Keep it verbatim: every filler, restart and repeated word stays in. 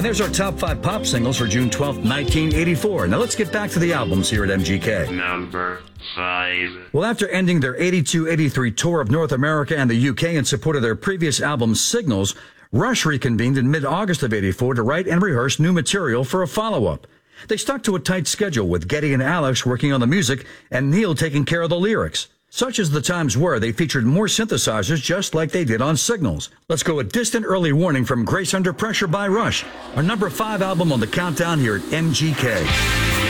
And there's our top five pop singles for June twelfth, nineteen eighty-four. Now let's get back to the albums here at M G K. Number five. Well, after ending their eighty-two eighty-three tour of North America and the U K in support of their previous album Signals, Rush reconvened in mid-August of eighty-four to write and rehearse new material for a follow-up. They stuck to a tight schedule with Geddy and Alex working on the music and Neil taking care of the lyrics. Such as the times were, they featured more synthesizers just like they did on Signals. Let's go a distant early warning from Grace Under Pressure by Rush, our number five album on the countdown here at M G K.